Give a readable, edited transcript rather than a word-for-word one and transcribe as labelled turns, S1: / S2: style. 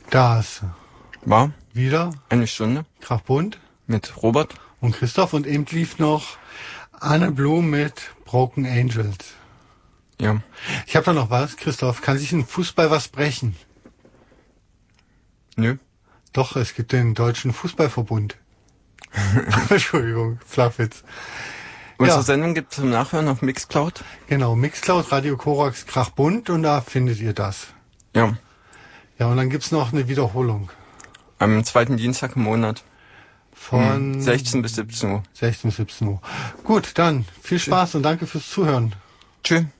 S1: Das
S2: war
S1: wieder
S2: eine Stunde
S1: Krachbunt
S2: mit Robert
S1: und Christoph und eben lief noch Anne Blum mit Broken Angels.
S2: Ja.
S1: Ich habe da noch was, Christoph. Kann sich ein Fußball was brechen?
S2: Nö.
S1: Doch, es gibt den Deutschen Fußballverbund. Entschuldigung, Flachwitz.
S2: Unsere Sendung gibt es zum Nachhören auf Mixcloud.
S1: Genau, Mixcloud, Radio Korax, Krachbunt und da findet ihr das.
S2: Ja.
S1: Ja, und dann gibt's noch eine Wiederholung.
S2: Am zweiten Dienstag im Monat.
S1: Von
S2: 16 bis 17 Uhr.
S1: 16 bis 17 Uhr. Gut, dann viel Spaß und danke fürs Zuhören.
S2: Tschüss.